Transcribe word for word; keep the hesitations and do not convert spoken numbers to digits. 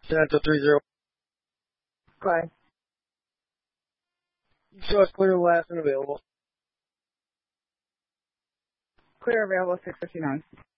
Santa three zero. Clay. Show us clear last and available. Clear available six fifty-nine.